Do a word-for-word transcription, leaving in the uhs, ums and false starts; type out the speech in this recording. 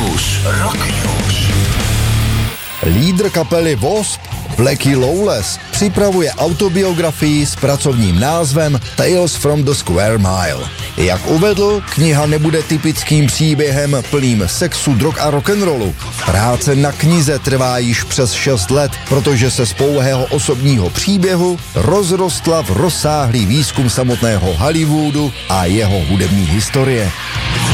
News. Rock News. Lídr kapely W A S P Blackie Lawless připravuje autobiografii s pracovním názvem Tales from the Square Mile. Jak uvedl, kniha nebude typickým příběhem plným sexu, drog a rock'n'rollu. Práce na knize trvá již přes šest let, protože se z pouhého osobního příběhu rozrostla v rozsáhlý výzkum samotného Hollywoodu a jeho hudební historie.